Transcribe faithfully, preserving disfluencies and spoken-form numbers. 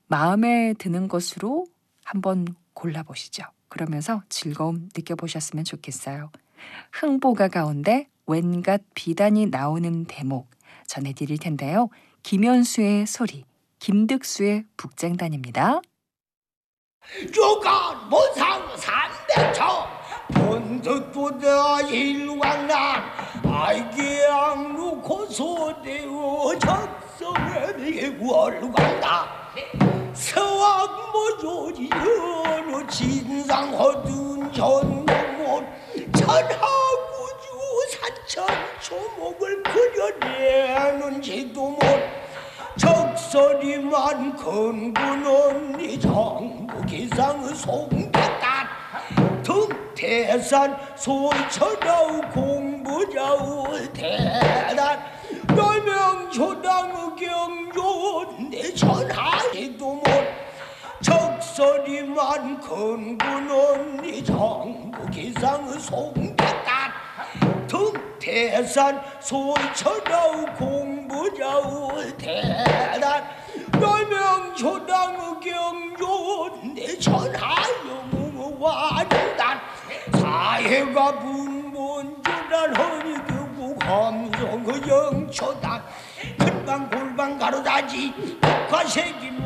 마음에 드는 것으로 한번 골라보시죠. 그러면서 즐거움 느껴보셨으면 좋겠어요. 흥보가 가운데 웬갓 비단이 나오는 대목 전해드릴 텐데요. 김현수의 소리, 김득수의 북쟁단입니다. 주간 무상 삼백초 본득보다 일왕난 알기양 고소되어 적성에 월간다 서왕모조지 연우 진상허둔 전동문 천하구주 사천초목을 그려내는지도 못 적설이만 건구는 이 정부 기상의 송대단 등태산 소천하우 공부자의 대단 멸명초당의 경존 내 전하지도 못 적설이만 건구는 이 정부 기상의 송대단 등태산 소천하우 공부자의 대단 멸명초당의 경존 내 전하영웅의 완단 사회가 분본주란 허니교구 감성의 영초단 큰방 골방 가로다지 국화색인